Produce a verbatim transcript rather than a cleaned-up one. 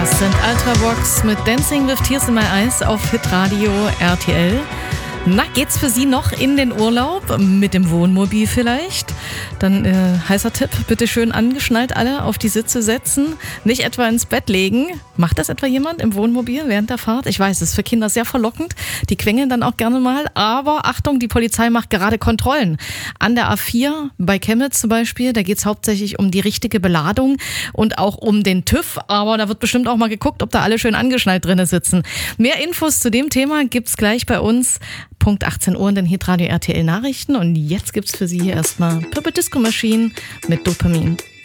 Das sind Ultravox mit Dancing with Tears in My Eyes auf Hitradio R T L. Na, geht's für Sie noch in den Urlaub? Mit dem Wohnmobil vielleicht? Dann äh, heißer Tipp, bitte schön angeschnallt alle auf die Sitze setzen. Nicht etwa ins Bett legen. Macht das etwa jemand im Wohnmobil während der Fahrt? Ich weiß, es ist für Kinder sehr verlockend. Die quengeln dann auch gerne mal. Aber Achtung, die Polizei macht gerade Kontrollen. An der A vier bei Chemnitz zum Beispiel, da geht's hauptsächlich um die richtige Beladung und auch um den TÜV. Aber da wird bestimmt auch mal geguckt, ob da alle schön angeschnallt drinnen sitzen. Mehr Infos zu dem Thema gibt's gleich bei uns. Punkt achtzehn Uhr in den Hitradio R T L Nachrichten. Und jetzt gibt's für Sie hier erstmal Purple Disco Machine mit Dopamin.